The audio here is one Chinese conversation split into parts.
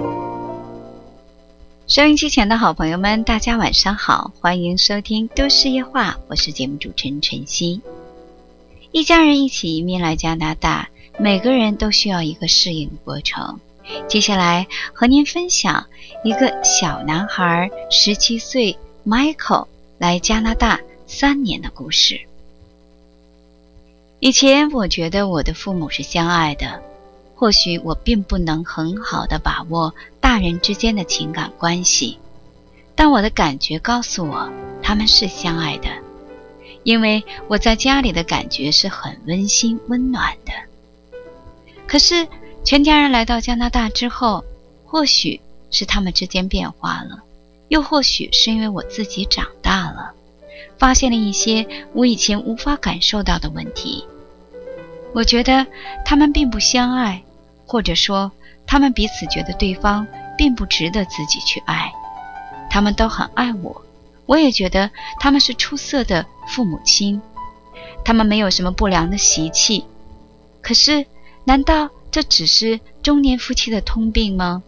收音机前的好朋友们，大家晚上好，欢迎收听都市夜话，我是节目主持人晨曦。一家人一起移民来加拿大，每个人都需要一个适应过程。接下来和您分享一个小男孩17岁 Michael 来加拿大3年的故事。以前我觉得我的父母是相爱的，或许我并不能很好的把握大人之间的情感关系，但我的感觉告诉我他们是相爱的，因为我在家里的感觉是很温馨温暖的。可是全家人来到加拿大之后，或许是他们之间变化了，又或许是因为我自己长大了，发现了一些我以前无法感受到的问题。我觉得他们并不相爱，或者说他们彼此觉得对方并不值得自己去爱。他们都很爱我，我也觉得他们是出色的父母亲，他们没有什么不良的习气。可是难道这只是中年夫妻的通病吗？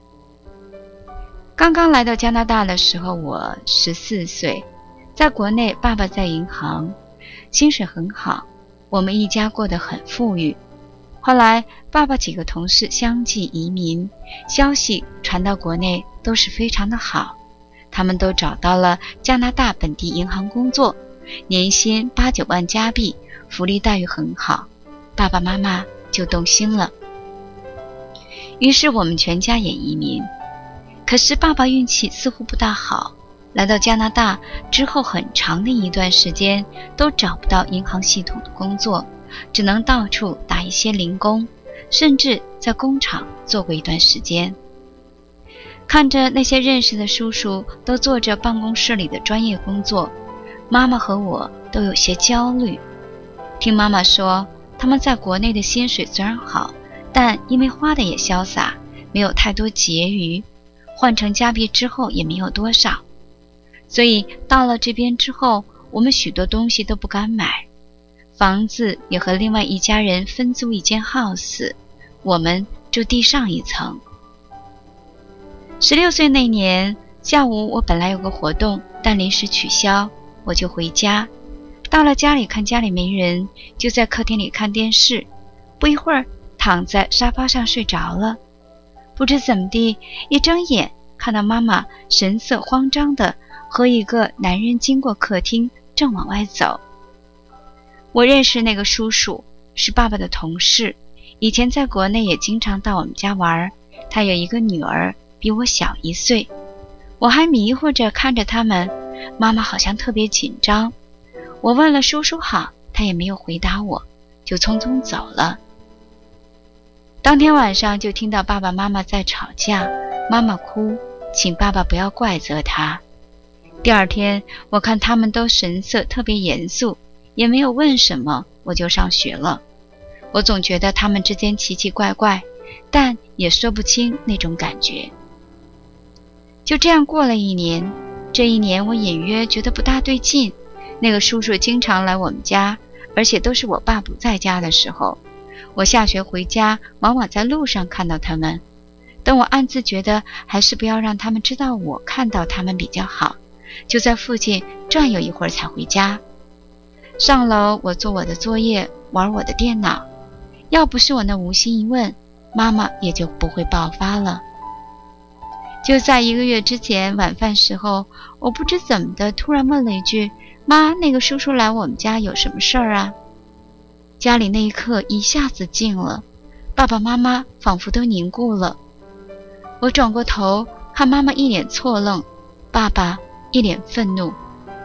刚刚来到加拿大的时候，我14岁，在国内爸爸在银行，薪水很好，我们一家过得很富裕。后来爸爸几个同事相继移民，消息传到国内都是非常的好，他们都找到了加拿大本地银行工作，年薪8、9万加币，福利待遇很好，爸爸妈妈就动心了。于是我们全家也移民。可是爸爸运气似乎不大好，来到加拿大之后很长的一段时间都找不到银行系统的工作，只能到处打一些零工，甚至在工厂做过一段时间。看着那些认识的叔叔都做着办公室里的专业工作，妈妈和我都有些焦虑。听妈妈说，他们在国内的薪水虽然好，但因为花的也潇洒，没有太多结余，换成加币之后也没有多少，所以到了这边之后，我们许多东西都不敢买，房子也和另外一家人分租一间 house， 我们住地上一层。16岁那年下午，我本来有个活动，但临时取消，我就回家。到了家里看家里没人，就在客厅里看电视，不一会儿躺在沙发上睡着了。不知怎么地，一睁眼看到妈妈神色慌张地和一个男人经过客厅，正往外走。我认识那个叔叔，是爸爸的同事，以前在国内也经常到我们家玩，他有一个女儿，比我小1岁。我还迷糊着看着他们，妈妈好像特别紧张。我问了叔叔好，他也没有回答我，就匆匆走了。当天晚上就听到爸爸妈妈在吵架，妈妈哭，请爸爸不要怪责他。第二天我看他们都神色特别严肃，也没有问什么，我就上学了。我总觉得他们之间奇奇怪怪，但也说不清那种感觉。就这样过了1年，这1年我隐约觉得不大对劲，那个叔叔经常来我们家，而且都是我爸不在家的时候。我下学回家往往在路上看到他们，但我暗自觉得还是不要让他们知道我看到他们比较好，就在附近转悠一会儿才回家。上楼我做我的作业，玩我的电脑，要不是我那无心一问，妈妈也就不会爆发了。就在1个月之前晚饭时候，我不知怎么的突然问了一句，妈，那个叔叔来我们家有什么事儿啊？家里那一刻一下子静了，爸爸妈妈仿佛都凝固了。我转过头看妈妈一脸错愣，爸爸一脸愤怒。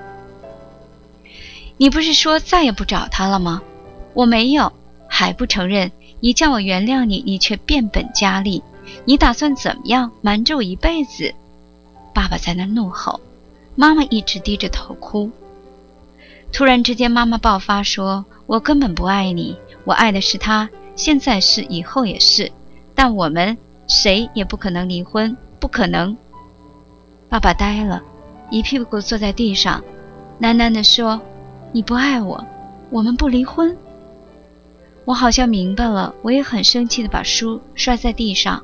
你不是说再也不找他了吗？我没有，还不承认？你叫我原谅你，你却变本加厉，你打算怎么样瞒着我一辈子？爸爸在那怒吼，妈妈一直低着头哭。突然之间妈妈爆发说，我根本不爱你，我爱的是他，现在是，以后也是，但我们谁也不可能离婚，不可能。爸爸呆了，一屁股坐在地上，喃喃地说，你不爱我，我们不离婚。我好像明白了，我也很生气地把书摔在地上，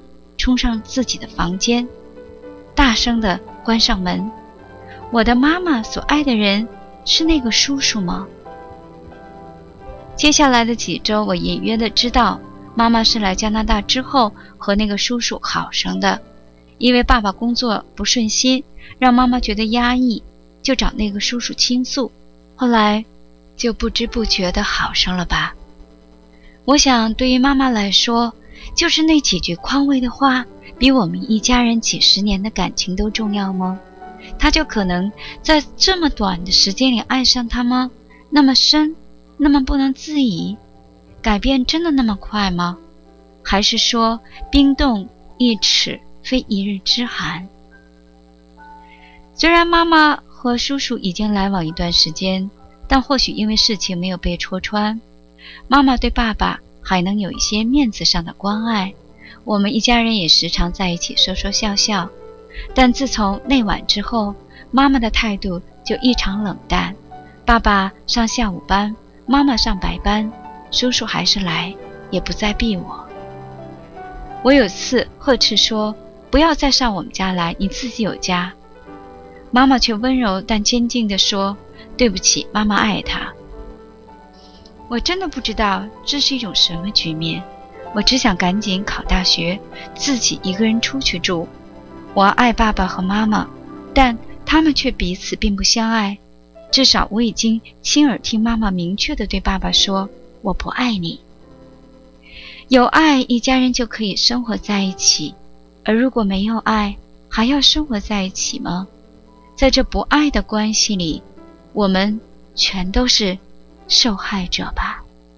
冲上自己的房间，大声地关上门。我的妈妈所爱的人是那个叔叔吗？接下来的几周，我隐约地知道，妈妈是来加拿大之后和那个叔叔好上的。因为爸爸工作不顺心，让妈妈觉得压抑，就找那个叔叔倾诉，后来就不知不觉地好上了吧。我想对于妈妈来说，就是那几句宽慰的话，比我们一家人几十年的感情都重要吗？她就可能在这么短的时间里爱上他吗？那么深，那么不能自已？改变真的那么快吗？还是说冰冻一尺非一日之寒？虽然妈妈和叔叔已经来往一段时间，但或许因为事情没有被戳穿，妈妈对爸爸还能有一些面子上的关爱。我们一家人也时常在一起说说笑笑。但自从那晚之后，妈妈的态度就异常冷淡。爸爸上下午班，妈妈上白班，叔叔还是来，也不再逼我。我有次呵斥说，不要再上我们家来，你自己有家。妈妈却温柔但坚定地说，对不起，妈妈爱他。我真的不知道这是一种什么局面，我只想赶紧考大学，自己一个人出去住。我爱爸爸和妈妈，但他们却彼此并不相爱。至少我已经亲耳听妈妈明确地对爸爸说，我不爱你。有爱，一家人就可以生活在一起，而如果没有爱，还要生活在一起吗？在这不爱的关系里，我们全都是受害者吧。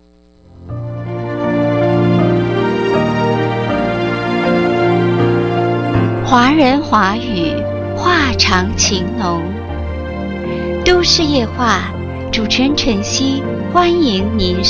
华人华语，话长情浓。都市夜话，主持人晨曦，欢迎您